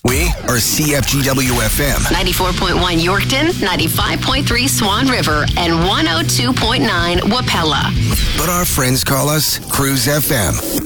We are CFGW-FM. 94.1 Yorkton, 95.3 Swan River, and 102.9 Wapella. But our friends call us Cruise FM.